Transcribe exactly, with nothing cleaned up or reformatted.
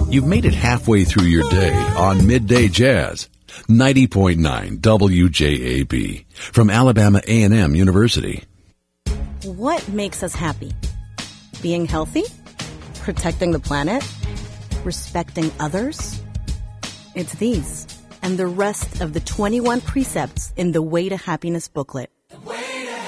You've made it halfway through your day on Midday Jazz, ninety point nine W J A B, from Alabama A and M University. What makes us happy? Being healthy? Protecting the planet? Respecting others? It's these and the rest of the twenty-one precepts in the Way to Happiness booklet.